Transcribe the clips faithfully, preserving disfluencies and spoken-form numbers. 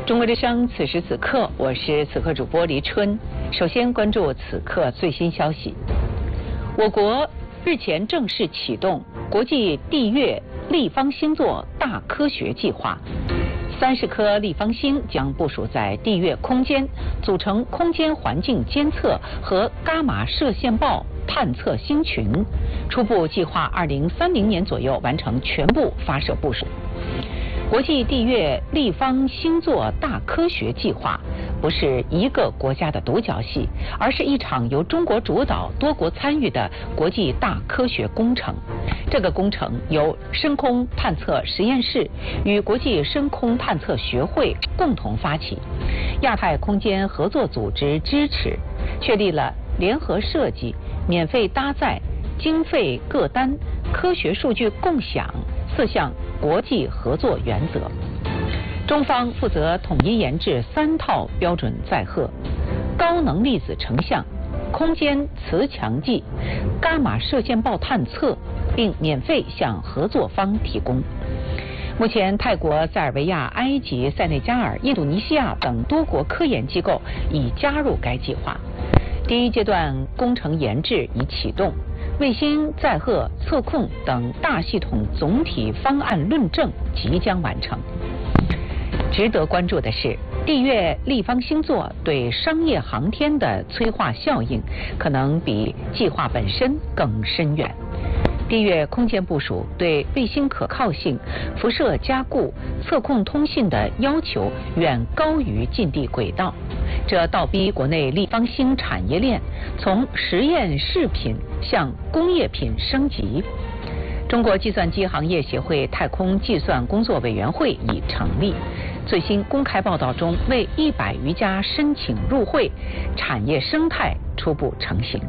中国之声，此时此刻，我是此刻主播黎春。首先关注此刻最新消息。我国日前正式启动国际地月立方星座大科学计划，三十颗立方星将部署在地月空间，组成空间环境监测和伽马射线暴探测星群。初步计划二零三零年左右完成全部发射部署。国际地月立方星座大科学计划不是一个国家的独角戏，而是一场由中国主导、多国参与的国际大科学工程。这个工程由深空探测实验室与国际深空探测学会共同发起，亚太空间合作组织支持，确立了联合设计、免费搭载、经费各担、科学数据共享四项国际合作原则。中方负责统一研制三套标准载荷：高能粒子成像、空间磁强计、伽马射线暴探测，并免费向合作方提供。目前，泰国、塞尔维亚、埃及、塞内加尔、印度尼西亚等多国科研机构已加入该计划。第一阶段工程研制已启动，卫星载荷测控等大系统总体方案论证即将完成。值得关注的是，地月立方星座对商业航天的催化效应可能比计划本身更深远。地月空间部署对卫星可靠性、辐射加固、测控通信的要求远高于近地轨道，这倒逼国内立方星产业链从实验试品向工业品升级。中国计算机行业协会太空计算工作委员会已成立，最新公开报道中为一百余家申请入会，产业生态初步成型。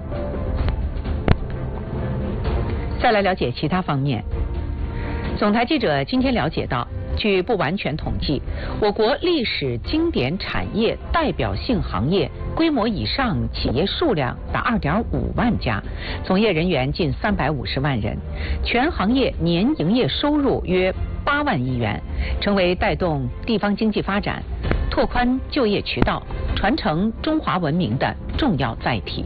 再来了解其他方面。总台记者今天了解到，据不完全统计，我国历史经典产业代表性行业规模以上企业数量达二点五万家，从业人员近三百五十万人，全行业年营业收入约八万亿元，成为带动地方经济发展、拓宽就业渠道、传承中华文明的重要载体。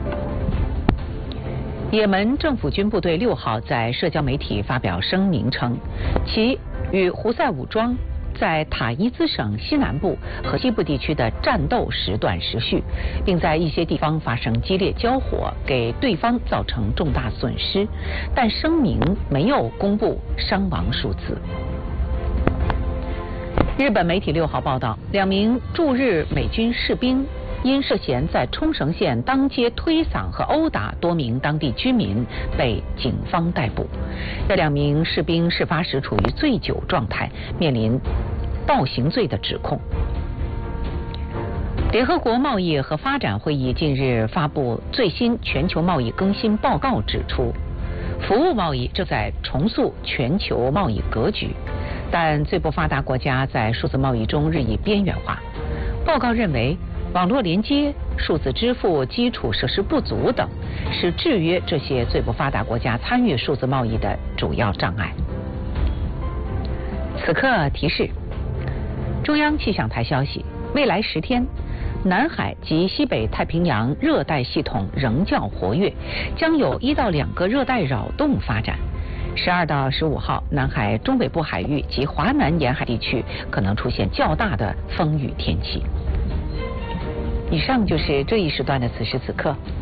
也门政府军部队六号在社交媒体发表声明称，其与胡塞武装在塔伊兹省西南部和西部地区的战斗时断时续，并在一些地方发生激烈交火，给对方造成重大损失，但声明没有公布伤亡数字。日本媒体六号报道，两名驻日美军士兵因涉嫌在冲绳县当街推搡和殴打多名当地居民，被警方逮捕。这两名士兵事发时处于醉酒状态，面临暴行罪的指控。联合国贸易和发展会议近日发布最新全球贸易更新报告，指出，服务贸易正在重塑全球贸易格局，但最不发达国家在数字贸易中日益边缘化。报告认为，网络连接、数字支付基础设施不足等，是制约这些最不发达国家参与数字贸易的主要障碍。此刻提示：中央气象台消息，未来十天，南海及西北太平洋热带系统仍较活跃，将有一到两个热带扰动发展。十二到十五号，南海中北部海域及华南沿海地区可能出现较大的风雨天气。以上就是这一时段的此时此刻。